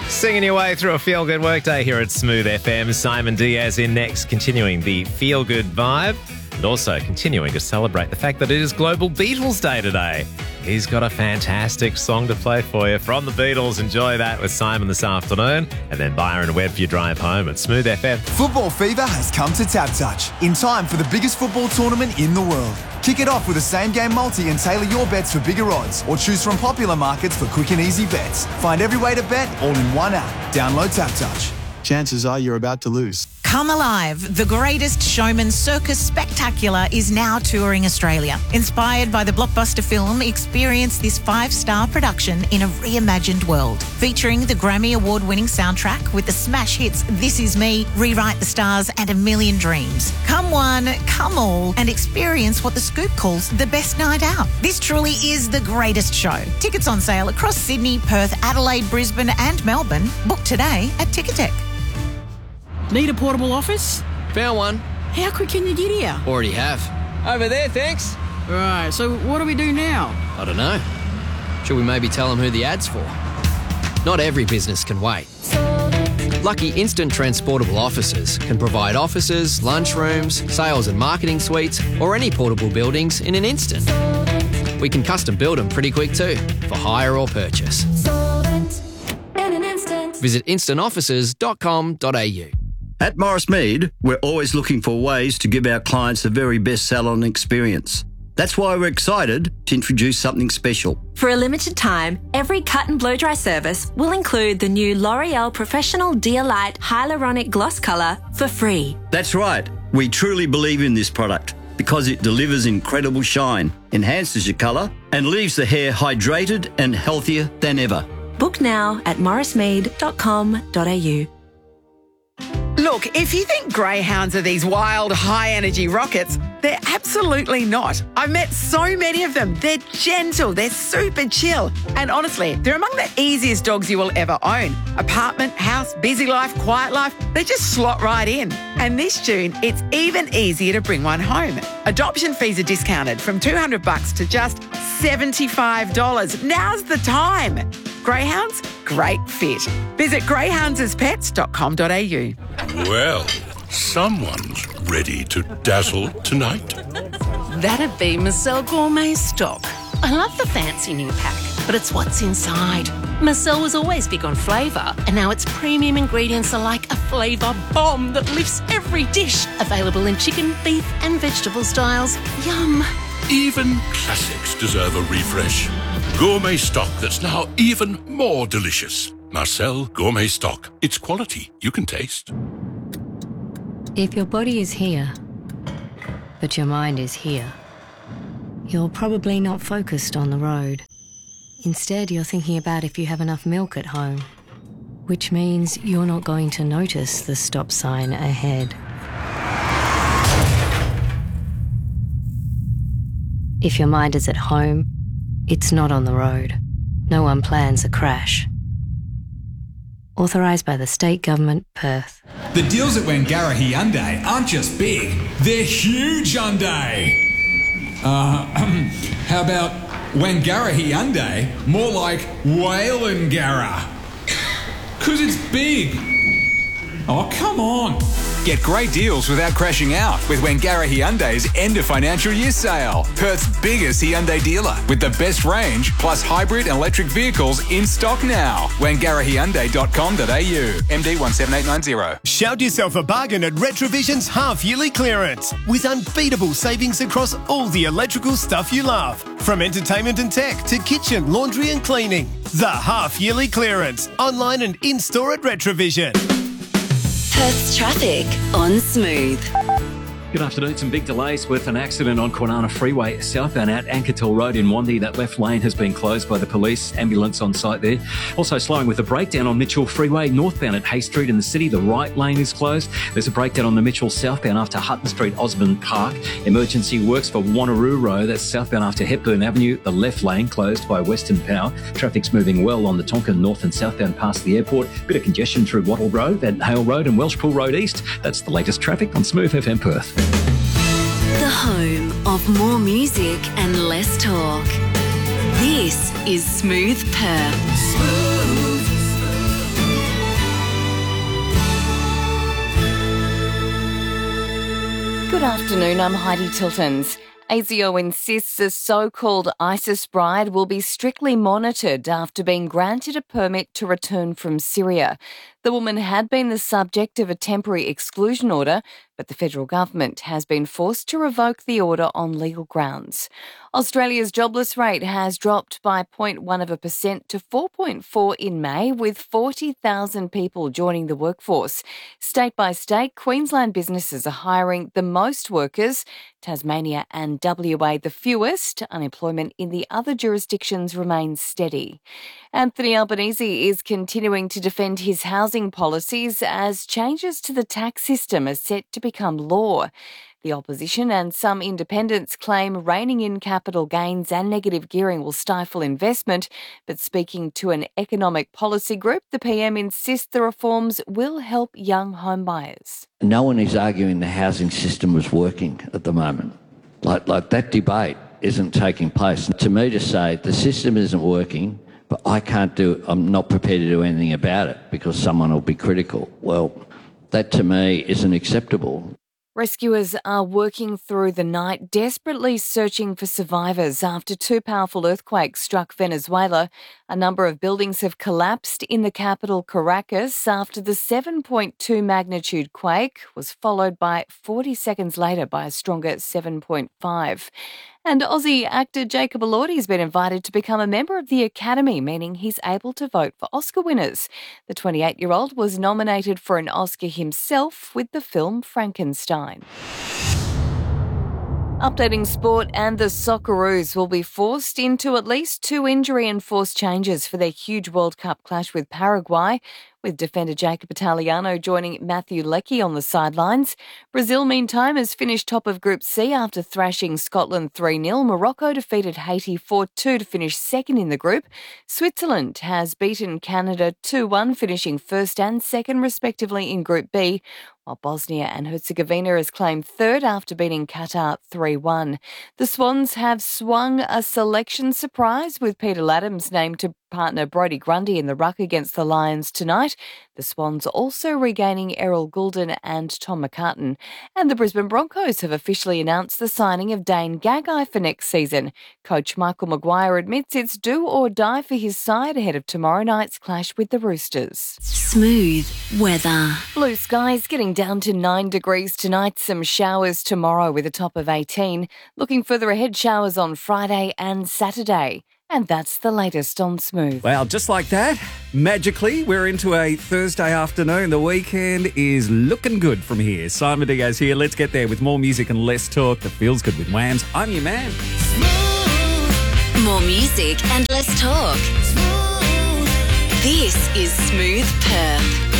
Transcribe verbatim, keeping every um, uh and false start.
Singing your way through a feel-good workday here at Smooth F M. Simon Diaz in next, continuing the feel-good vibe and also continuing to celebrate the fact that it is Global Beatles Day today. He's got a fantastic song to play for you from the Beatles. Enjoy that with Simon this afternoon. And then Byron Webb for your drive home at Smooth F M. Football fever has come to TapTouch in time for the biggest football tournament in the world. Kick it off with a same-game multi and tailor your bets for bigger odds, or choose from popular markets for quick and easy bets. Find every way to bet all in one app. Download TapTouch. Chances are you're about to lose. Come alive. The Greatest Showman Circus Spectacular is now touring Australia. Inspired by the blockbuster film, experience this five-star production in a reimagined world. Featuring the Grammy Award-winning soundtrack with the smash hits This Is Me, Rewrite the Stars and A Million Dreams. Come one, come all, and experience what The Scoop calls the best night out. This truly is the greatest show. Tickets on sale across Sydney, Perth, Adelaide, Brisbane and Melbourne. Book today at Ticketek. Need a portable office? Found one. How quick can you get here? Already have. Over there, thanks. Right, so what do we do now? I don't know. Should we maybe tell them who the ad's for? Not every business can wait. Lucky Instant Transportable Offices can provide offices, lunchrooms, sales and marketing suites, or any portable buildings in an instant. We can custom build them pretty quick too, for hire or purchase. Visit instant offices dot com dot a u. At Morris Mead, we're always looking for ways to give our clients the very best salon experience. That's why we're excited to introduce something special. For a limited time, every cut and blow dry service will include the new L'Oreal Professional Dear-Light Hyaluronic Gloss Colour for free. That's right. We truly believe in this product because it delivers incredible shine, enhances your colour, and leaves the hair hydrated and healthier than ever. Book now at morris mead dot com dot a u. Look, if you think greyhounds are these wild, high-energy rockets, they're absolutely not. I've met so many of them. They're gentle, they're super chill. And honestly, they're among the easiest dogs you will ever own. Apartment, house, busy life, quiet life, they just slot right in. And this June, it's even easier to bring one home. Adoption fees are discounted from two hundred bucks to just seventy-five dollars. Now's the time. Greyhounds, great fit. Visit greyhounds as pets dot com dot a u. Well, someone's ready to dazzle tonight. That'd be Marcel Gourmet Stock. I love the fancy new pack, but it's what's inside. Marcel was always big on flavour, and now its premium ingredients are like a flavour bomb that lifts every dish. Available in chicken, beef and vegetable styles. Yum. Even classics deserve a refresh. Gourmet stock that's now even more delicious. Marcel Gourmet Stock. It's quality you can taste. If your body is here, but your mind is here, you're probably not focused on the road. Instead, you're thinking about if you have enough milk at home, which means you're not going to notice the stop sign ahead. If your mind is at home, it's not on the road. No one plans a crash. Authorised by the State Government, Perth. The deals at Wangarahi Hyundai aren't just big, they're huge Hyundai. Uh, how about Wangarahi Hyundai, more like Whalengara? Because it's big. Oh, come on. Get great deals without crashing out with Wangarahi Hyundai's end of financial year sale. Perth's biggest Hyundai dealer with the best range plus hybrid and electric vehicles in stock now. wangarahi hyundai dot com dot a u. M D one seven eight nine zero. Shout yourself a bargain at Retrovision's half-yearly clearance with unbeatable savings across all the electrical stuff you love. From entertainment and tech to kitchen, laundry and cleaning. The half-yearly clearance. Online and in-store at Retrovision. Perth's traffic on Smooth. Good afternoon. Some big delays with an accident on Kwinana Freeway southbound at Anketel Road in Wandie. That left lane has been closed by the police. Ambulance on site there. Also slowing with a breakdown on Mitchell Freeway northbound at Hay Street in the city. The right lane is closed. There's a breakdown on the Mitchell southbound after Hutton Street, Osborne Park. Emergency works for Wanneroo Road. That's southbound after Hepburn Avenue. The left lane closed by Western Power. Traffic's moving well on the Tonkin north and southbound past the airport. Bit of congestion through Wattle Road, then Hale Road and Welshpool Road East. That's the latest traffic on Smooth F M Perth. The home of more music and less talk. This is Smooth Perth. Smooth. afternoon, I'm Heidi Tiltons. A S I O insists a so-called ISIS bride will be strictly monitored after being granted a permit to return from Syria. The woman had been the subject of a temporary exclusion order, but the federal government has been forced to revoke the order on legal grounds. Australia's jobless rate has dropped by zero point one of a percent to four point four in May, with forty thousand people joining the workforce. State by state, Queensland businesses are hiring the most workers, Tasmania and W A the fewest. Unemployment in the other jurisdictions remains steady. Anthony Albanese is continuing to defend his housing policies as changes to the tax system are set to become law. The opposition and some independents claim reining in capital gains and negative gearing will stifle investment, but speaking to an economic policy group, the P M insists the reforms will help young homebuyers. No one is arguing the housing system was working at the moment. Like, like that debate isn't taking place. To me, to say the system isn't working, but I can't do, I'm not prepared to do anything about it because someone will be critical. Well, that to me isn't acceptable. Rescuers are working through the night, desperately searching for survivors after two powerful earthquakes struck Venezuela. A number of buildings have collapsed in the capital, Caracas, after the seven point two magnitude quake was followed by forty seconds later by a stronger seven point five. And Aussie actor Jacob Elordi has been invited to become a member of the Academy, meaning he's able to vote for Oscar winners. The twenty-eight-year-old was nominated for an Oscar himself with the film Frankenstein. Updating sport, and the Socceroos will be forced into at least two injury-enforced changes for their huge World Cup clash with Paraguay, with defender Jacob Italiano joining Matthew Leckie on the sidelines. Brazil, meantime, has finished top of Group C after thrashing Scotland three nil. Morocco defeated Haiti four two to finish second in the group. Switzerland has beaten Canada two one, finishing first and second respectively in Group B, while Bosnia and Herzegovina has claimed third after beating Qatar three one. The Swans have swung a selection surprise with Peter Laddams named to partner Brodie Grundy in the ruck against the Lions tonight. The Swans also regaining Errol Goulden and Tom McCartan. And the Brisbane Broncos have officially announced the signing of Dane Gagai for next season. Coach Michael Maguire admits it's do or die for his side ahead of tomorrow night's clash with the Roosters. Smooth weather. Blue skies getting down to nine degrees tonight. Some showers tomorrow with a top of eighteen. Looking further ahead, showers on Friday and Saturday. And that's the latest on Smooth. Well, just like that, magically, we're into a Thursday afternoon. The weekend is looking good from here. Simon Diaz here. Let's get there with more music and less talk that feels good with Whams. I'm your man. More music and less talk. This is Smooth Perth.